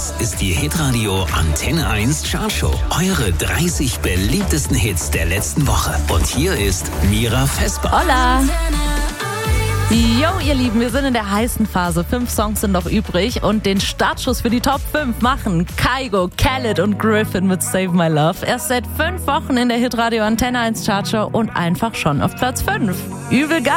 Das ist die Hitradio Antenne 1 Chartshow. Eure 30 beliebtesten Hits der letzten Woche. Und hier ist Mira Vesper. Hola! Jo, ihr Lieben, wir sind in der heißen Phase. 5 Songs sind noch übrig und den Startschuss für die Top 5 machen Kygo, Khaled und Griffin mit Save My Love. Erst seit 5 Wochen in der Hitradio Antenne 1 Chartshow und einfach schon auf Platz 5. Übel geil!